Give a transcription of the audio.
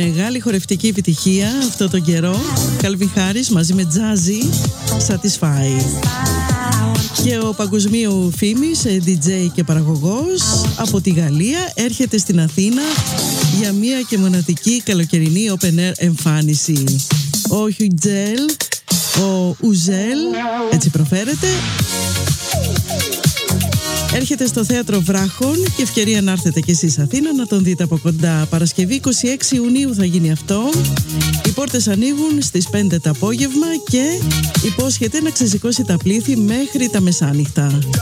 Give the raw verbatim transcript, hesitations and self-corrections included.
μεγάλη χορευτική επιτυχία αυτό τον καιρό. Calvin Harris μαζί με Jazzy, Satisfy. Και ο παγκοσμίου φήμης ντι τζέι και παραγωγός από τη Γαλλία έρχεται στην Αθήνα για μία και μοναδική καλοκαιρινή open air εμφάνιση. Ο Χιουτζέλ, ο Ουζέλ, έτσι προφέρεται, έρχεται στο θέατρο Βράχων και ευκαιρία να έρθετε κι εσείς Αθήνα να τον δείτε από κοντά. Παρασκευή είκοσι έξι Ιουνίου θα γίνει αυτό. Οι πόρτες ανοίγουν στις πέντε το απόγευμα και υπόσχεται να ξεσηκώσει τα πλήθη μέχρι τα μεσάνυχτα.